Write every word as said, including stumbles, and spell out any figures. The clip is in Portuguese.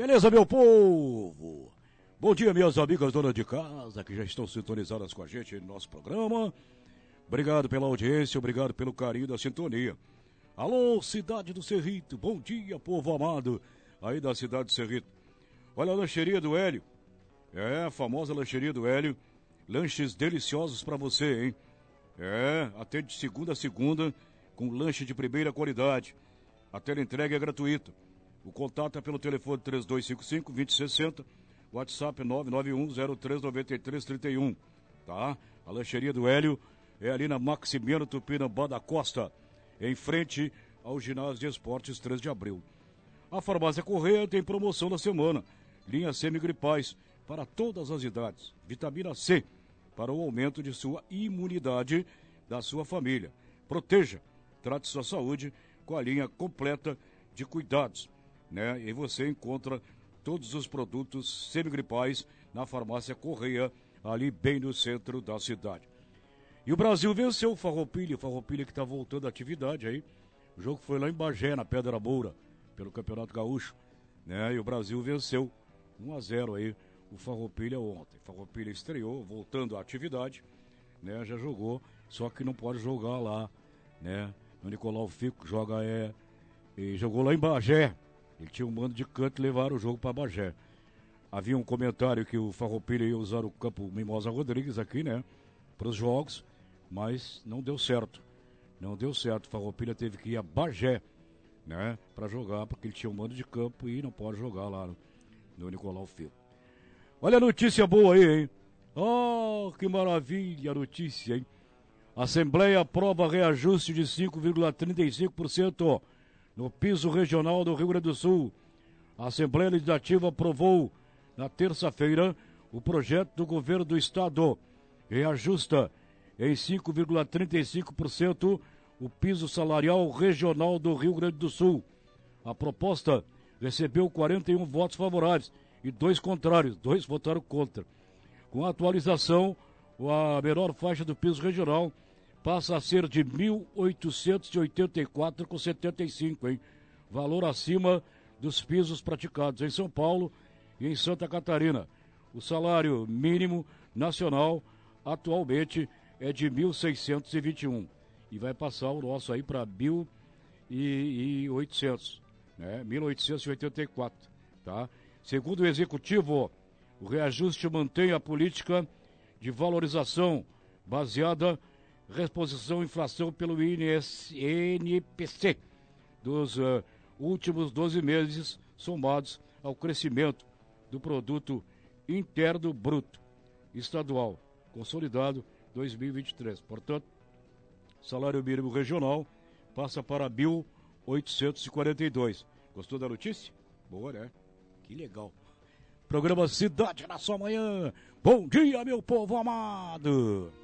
Beleza, meu povo? Bom dia, minhas amigas donas de casa que já estão sintonizadas com a gente no nosso programa. Obrigado pela audiência, obrigado pelo carinho da sintonia. Alô, cidade do Cerrito, bom dia, povo amado, aí da cidade do Cerrito. Olha a lancheria do Hélio, é, a famosa lancheria do Hélio, lanches deliciosos pra você, hein? É, atende de segunda a segunda, com lanche de primeira qualidade. A teleentrega é gratuita. O contato é pelo telefone três dois cinco cinco, dois zero seis zero, WhatsApp nove nove um zero três nove três três um, tá? A lancheria do Hélio é ali na Maximiano Tupinambá da Costa, em frente ao ginásio de esportes três de abril. A farmácia Correia tem promoção da semana, linha semigripais para todas as idades, vitamina C, para o aumento de sua imunidade da sua família. Proteja, trate sua saúde com a linha completa de cuidados, né? E você encontra todos os produtos semigripais na farmácia Correia, ali bem no centro da cidade. E o Brasil venceu o Farroupilha, o Farroupilha que está voltando à atividade aí. O jogo foi lá em Bagé, na Pedra Moura, pelo Campeonato Gaúcho, né? E o Brasil venceu um a zero aí o Farroupilha ontem. O Farroupilha estreou, voltando à atividade, né? Já jogou, só que não pode jogar lá, né? O Nicolau Fico joga é e jogou lá em Bagé. Ele tinha um mando de canto e levaram o jogo para Bagé. Havia um comentário que o Farroupilha ia usar o campo Mimosa Rodrigues aqui, né? Para os jogos, mas não deu certo. Não deu certo. O Farroupilha teve que ir a Bagé, né? Para jogar, porque ele tinha um mando de campo e não pode jogar lá no, no Nicolau Fico. Olha a notícia boa aí, hein? Oh, que maravilha a notícia, hein? A Assembleia aprova reajuste de cinco vírgula trinta e cinco por cento no piso regional do Rio Grande do Sul. A Assembleia Legislativa aprovou na terça-feira o projeto do governo do estado. Reajusta em cinco vírgula trinta e cinco por cento o piso salarial regional do Rio Grande do Sul. A proposta recebeu quarenta e um votos favoráveis e dois contrários, dois votaram contra. Com a atualização, a menor faixa do piso regional passa a ser de mil oitocentos e oitenta e quatro reais e setenta e cinco centavos, hein? Valor acima dos pisos praticados em São Paulo e em Santa Catarina. O salário mínimo nacional atualmente é de mil seiscentos e vinte e um e vai passar o nosso aí para mil e oitocentos, né? mil oitocentos e oitenta e quatro, tá? Segundo o executivo, o reajuste mantém a política de valorização baseada reposição à inflação pelo N P C dos uh, últimos doze meses, somados ao crescimento do produto interno bruto estadual, consolidado dois mil e vinte e três. Portanto, salário mínimo regional passa para mil oitocentos e quarenta e dois. Gostou da notícia? Boa, né? Que legal. Programa Cidade na sua manhã. Bom dia, meu povo amado.